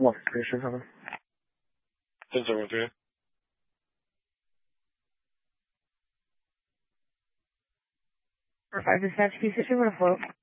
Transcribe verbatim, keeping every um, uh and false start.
What station, Helen? ten seven three. Five dispatch, P six, you're going to float.